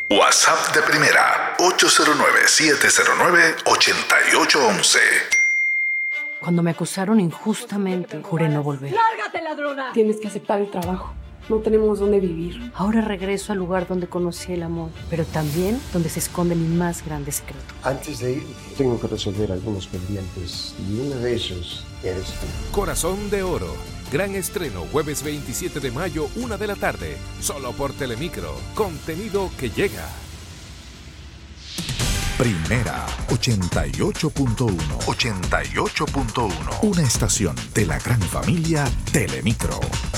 WhatsApp de primera, 809-709-8811. Cuando me acusaron injustamente, juré no volver. ¡Lárgate, ladrona! Tienes que aceptar el trabajo. No tenemos dónde vivir. Ahora regreso al lugar donde conocí el amor, pero también donde se esconde mi más grande secreto. Antes de ir, tengo que resolver algunos pendientes y uno de esos eres tú. Corazón de Oro. Gran estreno jueves 27 de mayo, 1 de la tarde. Solo por Telemicro. Contenido que llega. Primera 88.1. 88.1. Una estación de la gran familia Telemicro.